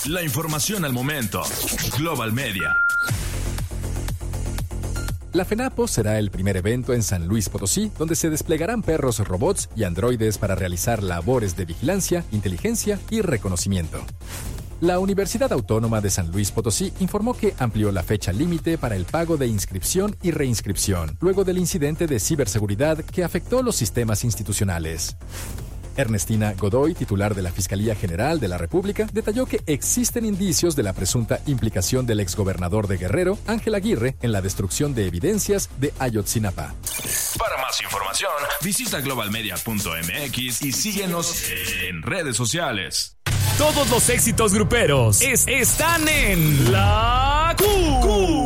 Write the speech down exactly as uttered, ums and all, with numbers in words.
La información al momento. Global Media. La FENAPO será el primer evento en San Luis Potosí donde se desplegarán perros robots y androides para realizar labores de vigilancia, inteligencia y reconocimiento. La Universidad Autónoma de San Luis Potosí informó que amplió la fecha límite para el pago de inscripción y reinscripción, luego del incidente de ciberseguridad que afectó los sistemas institucionales. Ernestina Godoy, titular de la Fiscalía General de la República, detalló que existen indicios de la presunta implicación del exgobernador de Guerrero, Ángel Aguirre, en la destrucción de evidencias de Ayotzinapa. Para más información, visita global media punto m x y síguenos en redes sociales. Todos los éxitos gruperos es, están en La Q.